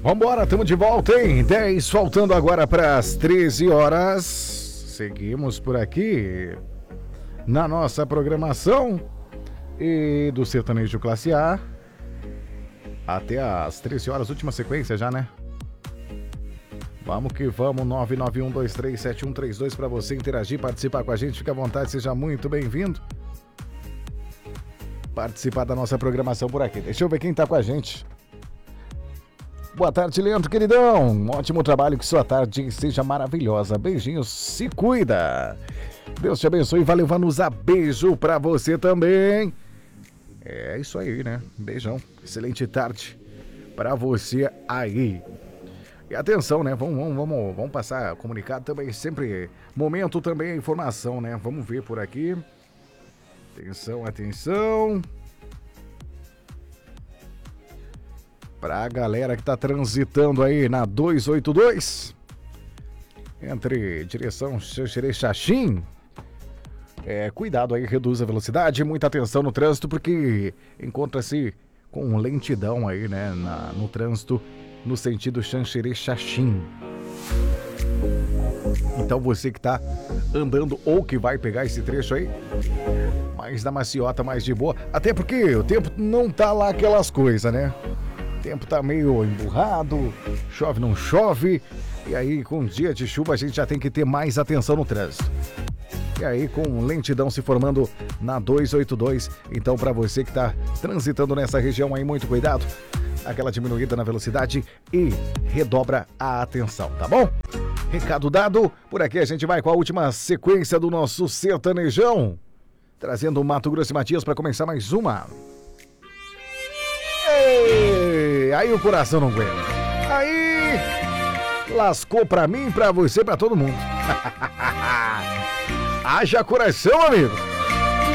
Vambora, estamos de volta, hein? 10 faltando agora para as 13 horas. Seguimos por aqui na nossa programação e do Sertanejo Classe A até as 13 horas, última sequência já, né? Vamos que vamos, 991237132 para você interagir, participar com a gente, fica à vontade, seja muito bem-vindo. Participar da nossa programação por aqui. Deixa eu ver quem tá com a gente. Boa tarde, Leandro, queridão. Um ótimo trabalho, que sua tarde seja maravilhosa. Beijinhos, se cuida. Deus te abençoe, valeu, Vanusa. Beijo pra você também. É isso aí, né? Beijão. Excelente tarde pra você aí. E atenção, né? Vamos passar comunicado também, sempre momento também a informação, né? Vamos ver por aqui. Atenção. Pra galera que tá transitando aí na 282, entre direção Xanxerê-Xaxim, cuidado aí, reduz a velocidade, muita atenção no trânsito, porque encontra-se com lentidão aí, né, no trânsito, no sentido Xanxerê-Xaxim. Então você que tá andando ou que vai pegar esse trecho aí, mais da maciota, mais de boa, até porque o tempo não tá lá aquelas coisas, né? O tempo tá meio emburrado, chove não chove, e aí com dia de chuva a gente já tem que ter mais atenção no trânsito. E aí com lentidão se formando na 282, então para você que tá transitando nessa região aí, muito cuidado, aquela diminuída na velocidade e redobra a atenção, tá bom? Recado dado, por aqui a gente vai com a última sequência do nosso sertanejão, trazendo o Mato Grosso e Matias para começar mais uma. Ei, aí o coração não aguenta. Aí lascou pra mim, pra você, pra todo mundo. Haja coração, amigo.